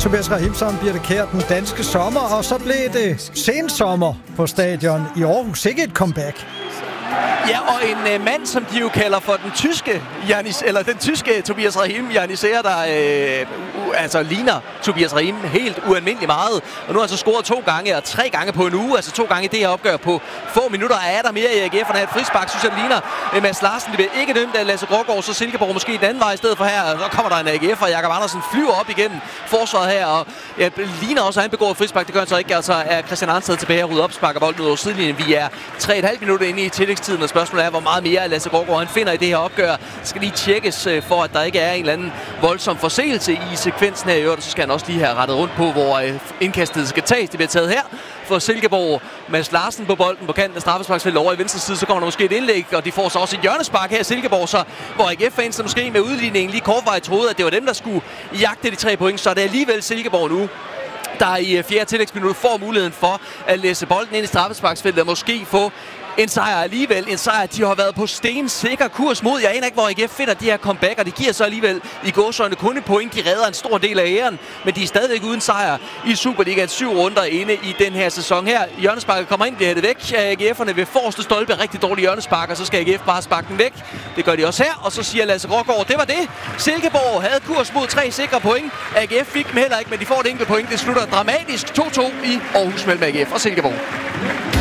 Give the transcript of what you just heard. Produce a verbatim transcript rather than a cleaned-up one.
Tobias Rahim sammen, Birthe Kjær, den danske sommer, og så blev det sensommer på stadion i Aarhus. Ikke et comeback. Ja, og en øh, mand, som de jo kalder for den tyske Janis, eller den tyske Tobias Rahim, Janisser, der øh, uh, altså ligner Tobias Rahim helt ualmindeligt meget. Og nu har han så scoret to gange og tre gange på en uge, altså to gange i det her opgør på få minutter. Er der mere i A G F'erne? Et frispark, synes jeg, det ligner øh, Mads Larsen. Det bliver ikke dømt af Lasse Grågaard, så Silkeborg måske den anden vej i stedet for her. Og så kommer der en A G F, og Jakob Andersen flyver op igennem forsvaret her, og ja, ligner også, at han begår et frispark. Det gør han så ikke. Altså er Christian Arnsted tilbage og rydder op, sparker bolden ud over sidelinjen. Vi er tre komma fem minutter inde i tillægstiden, og spørgsmålet er, hvor meget mere Lasse Grågaard han finder i det her opgør. Det skal lige tjekkes for, at der ikke er en eller anden voldsom forseelse i sekvensen her i øvrigt. Så skal han også lige have rettet rundt på, hvor indkastet skal tages. Det bliver taget her for Silkeborg. Mads Larsen på bolden på kanten af straffesparksfeltet over i venstre side. Så kommer der måske et indlæg, og de får så også et hjørnespark her i Silkeborg. Så hvor A G F-fans måske med udligningen lige kortvejt troede, at det var dem, der skulle jagte de tre point. Så er det alligevel Silkeborg nu, der i fjerde tillægsminut får muligheden for at læse bolden ind i straffesparksfeltet og måske få en sejr alligevel. En sejr, de har været på stensikker kurs mod. Jeg aner ikke, hvor A G F finder de her comeback, og det giver så alligevel i gåseøjne kun et point. De redder en stor del af æren, men de er stadigvæk uden sejr i Superligaen. Syv runder inde i den her sæson her. Hjørnesparket kommer ind, bliver hættet væk. A G F'erne ved forreste stolpe, rigtig dårlig hjørnespark, og så skal A G F bare sparke den væk. Det gør de også her, og så siger Lasse Grågaard, det var det. Silkeborg havde kurs mod tre sikre point. A G F fik dem heller ikke, men de får et enkelt point. Det slutter dramatisk to to i Aarhus mellem A G F og Silkeborg.